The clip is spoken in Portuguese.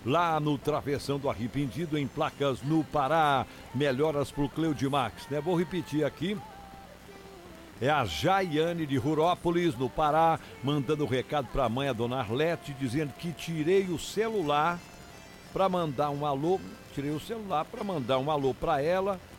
lá no Travessão do Arrependido, em Placas, no Pará. Melhoras pro Cleudimax, né? Vou repetir aqui. É a Jaiane de Rurópolis, no Pará, mandando um recado para a mãe, a dona Arlete, dizendo que tirei o celular para mandar um alô. Tirei o celular para mandar um alô para ela